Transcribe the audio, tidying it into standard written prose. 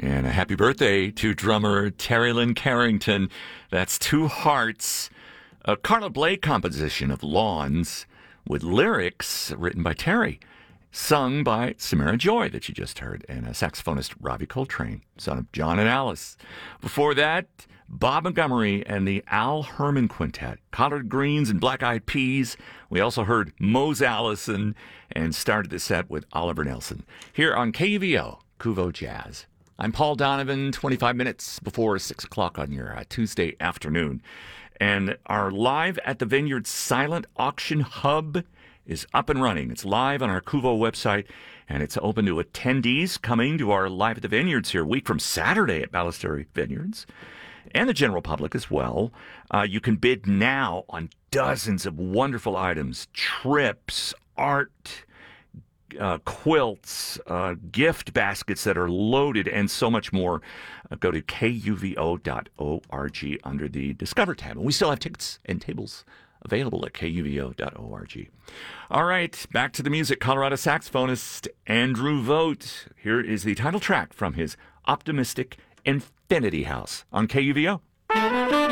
And a happy birthday to drummer Terry Lynn Carrington. That's Two Hearts, a Carla Bley composition of Lawns with lyrics written by Terry, sung by Samara Joy that you just heard, and a saxophonist Robbie Coltrane, son of John and Alice. Before that, Bob Montgomery and the Al Herman Quintet, Collard Greens and Black Eyed Peas. We also heard Mose Allison and started the set with Oliver Nelson here on KUVO, Kuvo Jazz. I'm Paul Donovan, 25 minutes before 6 o'clock on your Tuesday afternoon. And our Live at the Vineyard Silent Auction Hub is up and running. It's live on our Kuvo website, and it's open to attendees coming to our Live at the Vineyards here a week from Saturday at Ballesteri Vineyards, and the general public as well. You can bid now on dozens of wonderful items, trips, art, quilts, gift baskets that are loaded, and so much more. Go to kuvo.org under the Discover tab. And we still have tickets and tables available at kuvo.org. All right, back to the music. Colorado saxophonist Andrew Vogt. Here is the title track from his Optimistic Infinity House on KUVO.